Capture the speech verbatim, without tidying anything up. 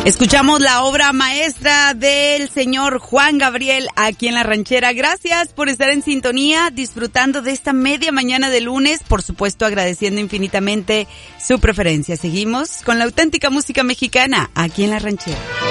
Escuchamos la obra maestra del señor Juan Gabriel aquí en La Ranchera. Gracias por estar en sintonía, disfrutando de esta media mañana de lunes, por supuesto agradeciendo infinitamente su preferencia. Seguimos con la auténtica música mexicana aquí en La Ranchera.